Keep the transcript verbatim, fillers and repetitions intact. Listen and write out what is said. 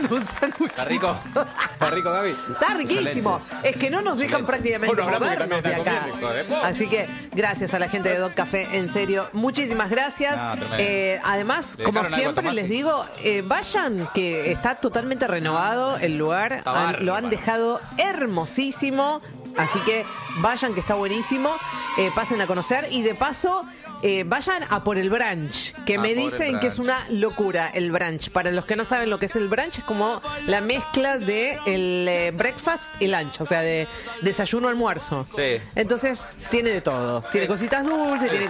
comiendo un sándwich. ¿Está rico? ¿Está rico, Gaby? Está riquísimo. Excelente. Es que no nos dejan Excelente. prácticamente Bueno, hablamos que movernos de también está acá. comiendo, hijo de puta. Así que gracias a la gente de Doc Café, en serio. Muchísimas gracias. No, tremendo. Eh, además, ¿Le como dejaron algo a siempre Tomasi? les digo, eh, vayan, que está totalmente renovado el lugar. Está Han- bárbaro. lo han dejado hermosísimo. Así que vayan, que está buenísimo. Eh, pasen a conocer y de paso eh, vayan a por el brunch, que A me por el dicen que es brunch. una locura el brunch. Para los que no saben lo que es el brunch, es como la mezcla de el eh, breakfast y lunch, o sea, de desayuno, almuerzo. Sí. Entonces tiene de todo. Tiene cositas dulces, tiene